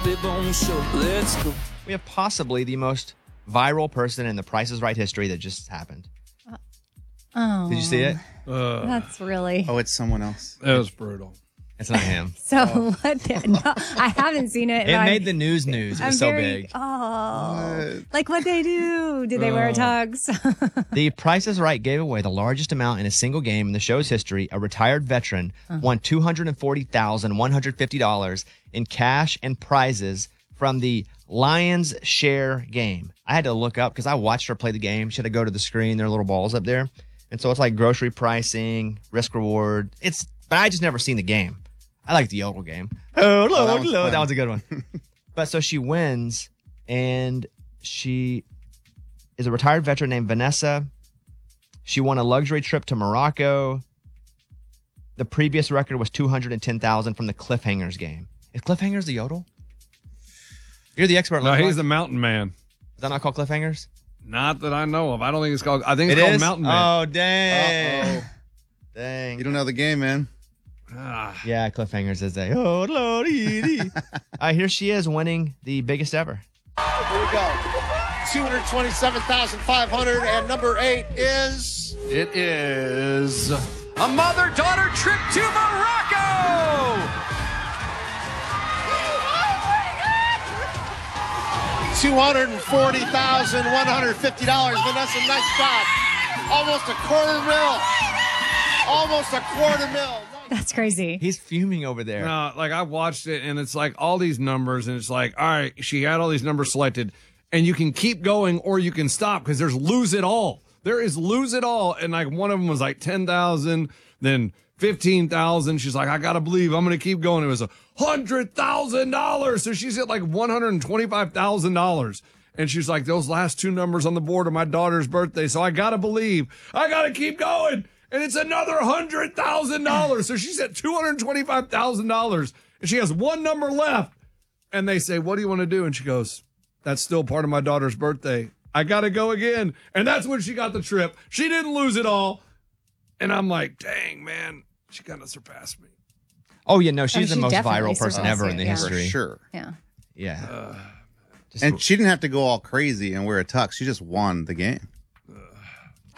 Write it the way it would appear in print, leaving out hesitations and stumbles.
T-Bone Show. Let's go. We have possibly the most viral person in the Price is Right history that just happened. Oh. Did you see it? That's really. Oh, it's someone else. That was brutal. It's not him. So what? No, I haven't seen it. It but made the news. It was so big. Oh, like what they do? Did they wear tux? The Price is Right gave away the largest amount in a single game in the show's history. A retired veteran won $240,150 in cash and prizes from the Lions Share game. I had to look up because I watched her play the game. She had to go to the screen. There are little balls up there. And so it's like grocery pricing, risk reward. But I just never seen the game. I like the Yodel game. Oh, that was a good one. But so she wins, and she is a retired veteran named Vanessa. She won a luxury trip to Morocco. The previous record was $210,000 from the Cliffhangers game. Is Cliffhangers the Yodel? You're the expert. No, he's the mountain man. Is that not called Cliffhangers? Not that I know of. I don't think it's called. I think it's It called is? Mountain Man. Oh, dang. Uh-oh. Dang. You don't know the game, man. Yeah, Cliffhangers is a. Oh, Lordy. Here she is winning the biggest ever. Here we go. 227,500, and number 8 is. It is a mother-daughter trip to Morocco. $240,150. Vanessa, nice job. Almost a quarter mil. Almost a quarter mil. That's crazy. He's fuming over there. No, like I watched it and it's like all these numbers and it's like, all right, she had all these numbers selected and you can keep going or you can stop because there's lose it all. There is lose it all. And like one of them was like 10,000, then 15,000. She's like, I got to believe I'm going to keep going. It was $100,000. So she's at like $125,000. And she's like, those last two numbers on the board are my daughter's birthday. So I got to believe I got to keep going. And it's another $100,000. So she's at $225,000 and she has one number left. And they say, what do you want to do? And she goes, that's still part of my daughter's birthday. I got to go again. And that's when she got the trip. She didn't lose it all. And I'm like, dang, man, she kind of surpassed me. Oh, yeah, no, she's she the most definitely viral person surpassed ever you, in the yeah. history. For sure. Yeah. Yeah. And she didn't have to go all crazy and wear a tux. She just won the game.